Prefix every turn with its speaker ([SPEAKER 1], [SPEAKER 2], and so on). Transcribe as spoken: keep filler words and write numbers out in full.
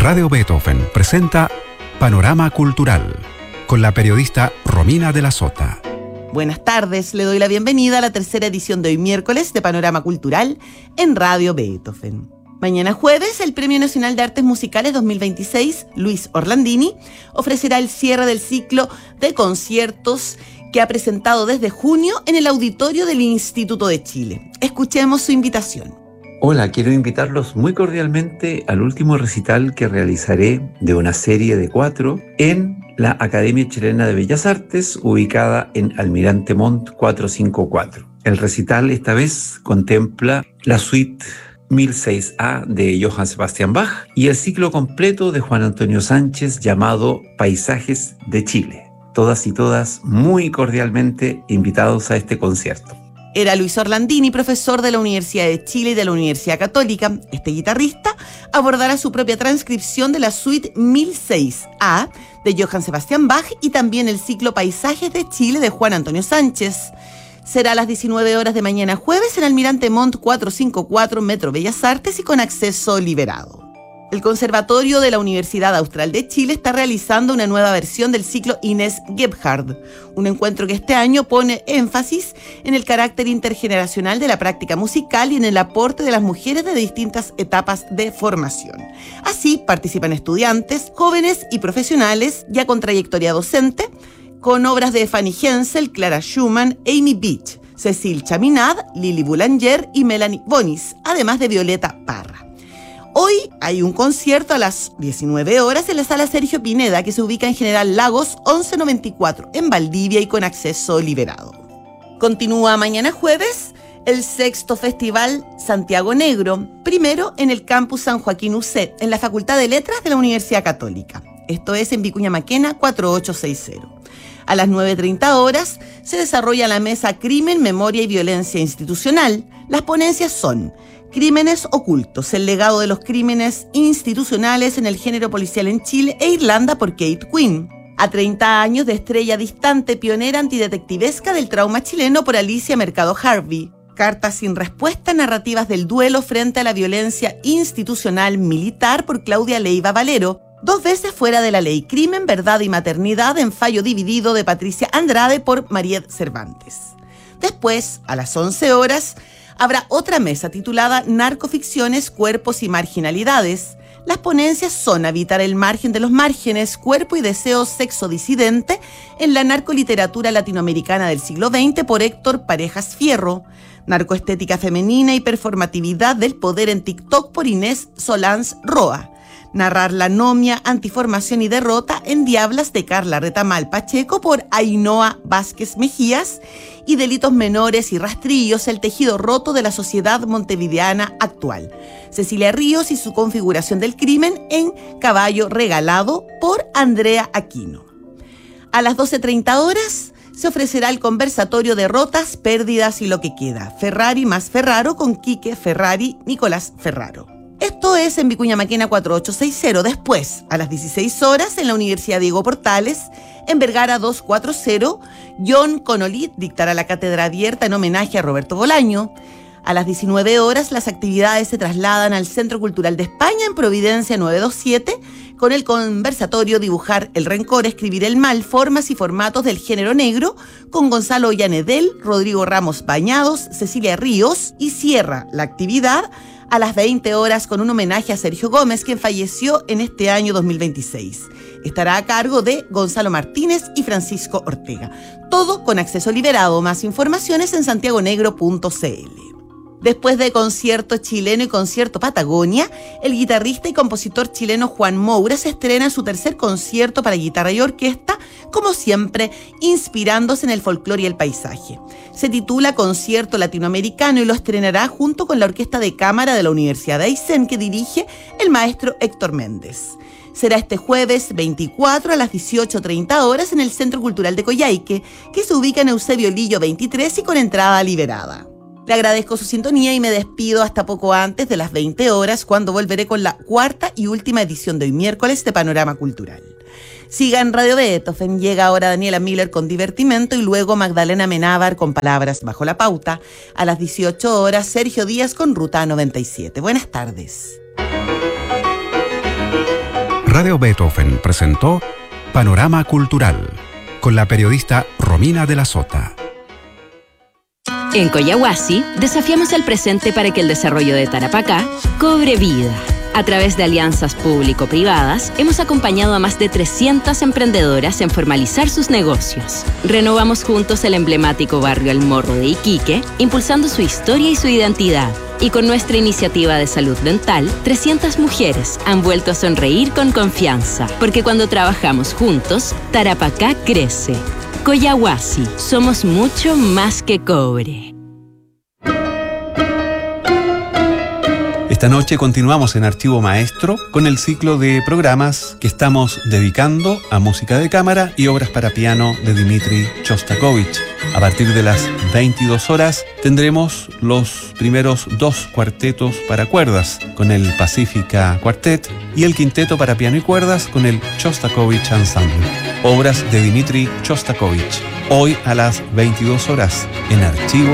[SPEAKER 1] Radio Beethoven presenta Panorama Cultural con la periodista Romina de la Sota.
[SPEAKER 2] Buenas tardes, le doy la bienvenida a la tercera edición de hoy miércoles de Panorama Cultural en Radio Beethoven. Mañana jueves, el Premio Nacional de Artes Musicales dos mil veintiséis, Luis Orlandini, ofrecerá el cierre del ciclo de conciertos que ha presentado desde junio en el auditorio del Instituto de Chile. Escuchemos su invitación.
[SPEAKER 3] Hola, quiero invitarlos muy cordialmente al último recital que realizaré de una serie de cuatro en la Academia Chilena de Bellas Artes, ubicada en Almirante Montt cuatrocientos cincuenta y cuatro. El recital esta vez contempla la suite mil seis A de Johann Sebastian Bach y el ciclo completo de Juan Antonio Sánchez llamado Paisajes de Chile. Todas y todas muy cordialmente invitados a este concierto.
[SPEAKER 2] Era Luis Orlandini, profesor de la Universidad de Chile y de la Universidad Católica. Este guitarrista abordará su propia transcripción de la suite mil seis A de Johann Sebastian Bach y también el ciclo Paisajes de Chile de Juan Antonio Sánchez. Será a las diecinueve horas de mañana jueves en Almirante Montt cuatrocientos cincuenta y cuatro, Metro Bellas Artes y con acceso liberado. El Conservatorio de la Universidad Austral de Chile está realizando una nueva versión del ciclo Inés Gebhard, un encuentro que este año pone énfasis en el carácter intergeneracional de la práctica musical y en el aporte de las mujeres de distintas etapas de formación. Así participan estudiantes, jóvenes y profesionales ya con trayectoria docente, con obras de Fanny Hensel, Clara Schumann, Amy Beach, Cécile Chaminade, Lili Boulanger y Melanie Bonis, además de Violeta Parra. Hoy hay un concierto a las diecinueve horas en la Sala Sergio Pineda, que se ubica en General Lagos once noventa y cuatro, en Valdivia y con acceso liberado. Continúa mañana jueves el sexto Festival Santiago Negro, primero en el Campus San Joaquín U C, en la Facultad de Letras de la Universidad Católica. Esto es en Vicuña Maquena cuatro ocho seis cero. A las nueve treinta horas se desarrolla la mesa Crimen, Memoria y Violencia Institucional. Las ponencias son Crímenes ocultos, el legado de los crímenes institucionales en el género policial en Chile e Irlanda por Kate Quinn. A treinta años de Estrella Distante, pionera antidetectivesca del trauma chileno por Alicia Mercado Harvey. Cartas sin respuesta, narrativas del duelo frente a la violencia institucional militar por Claudia Leiva Valero. Dos veces fuera de la ley, Crimen, Verdad y Maternidad en fallo dividido de Patricia Andrade por Mariette Cervantes. Después, a las once horas, habrá otra mesa titulada Narcoficciones, Cuerpos y Marginalidades. Las ponencias son Habitar el margen de los márgenes, Cuerpo y deseo sexo disidente en la narcoliteratura latinoamericana del siglo veinte por Héctor Parejas Fierro. Narcoestética femenina y performatividad del poder en TikTok por Inés Solans Roa. Narrar la anomia, antiformación y derrota en Diablas de Carla Retamal Pacheco por Ainhoa Vázquez Mejías y Delitos menores y rastrillos, el tejido roto de la sociedad montevideana actual. Cecilia Ríos y su configuración del crimen en Caballo Regalado por Andrea Aquino. A las doce treinta horas se ofrecerá el conversatorio Derrotas, Pérdidas y lo que queda. Ferrari más Ferraro con Quique Ferrari, Nicolás Ferraro. Esto es en Vicuña Maquena cuatro ocho seis cero. Después, a las dieciséis horas, en la Universidad Diego Portales, en Vergara doscientos cuarenta, John Connolly dictará la cátedra abierta en homenaje a Roberto Bolaño. A las diecinueve horas, las actividades se trasladan al Centro Cultural de España en Providencia novecientos veintisiete, con el conversatorio Dibujar el rencor, escribir el mal, formas y formatos del género negro, con Gonzalo Llanedel, Rodrigo Ramos Bañados, Cecilia Ríos, y cierra la actividad a las veinte horas con un homenaje a Sergio Gómez, quien falleció en este año dos mil veintiséis. Estará a cargo de Gonzalo Martínez y Francisco Ortega. Todo con acceso liberado. Más informaciones en santiagonegro punto c l. Después de Concierto Chileno y Concierto Patagonia, el guitarrista y compositor chileno Juan Moura se estrena en su tercer concierto para guitarra y orquesta, como siempre, inspirándose en el folclore y el paisaje. Se titula Concierto Latinoamericano y lo estrenará junto con la Orquesta de Cámara de la Universidad de Aysén, que dirige el maestro Héctor Méndez. Será este jueves veinticuatro a las dieciocho treinta horas en el Centro Cultural de Coyhaique, que se ubica en Eusebio Lillo veintitrés y con entrada liberada. Le agradezco su sintonía y me despido hasta poco antes de las veinte horas, cuando volveré con la cuarta y última edición de hoy miércoles de Panorama Cultural. Siga en Radio Beethoven. Llega ahora Daniela Miller con Divertimento y luego Magdalena Menábar con Palabras bajo la pauta. A las dieciocho horas, Sergio Díaz con Ruta noventa y siete. Buenas tardes.
[SPEAKER 1] Radio Beethoven presentó Panorama Cultural con la periodista Romina de la Sota.
[SPEAKER 4] En Collahuasi desafiamos el presente para que el desarrollo de Tarapacá cobre vida. A través de alianzas público-privadas, hemos acompañado a más de trescientas emprendedoras en formalizar sus negocios. Renovamos juntos el emblemático barrio El Morro de Iquique, impulsando su historia y su identidad. Y con nuestra iniciativa de salud dental, trescientas mujeres han vuelto a sonreír con confianza. Porque cuando trabajamos juntos, Tarapacá crece. Collahuasi, somos mucho más que cobre.
[SPEAKER 5] Esta noche continuamos en Archivo Maestro con el ciclo de programas que estamos dedicando a música de cámara y obras para piano de Dmitri Shostakovich. A partir de las veintidós horas tendremos los primeros dos cuartetos para cuerdas con el Pacifica Quartet y el quinteto para piano y cuerdas con el Shostakovich Ensemble. Obras de Dmitri Shostakovich. Hoy a las veintidós horas en Archivo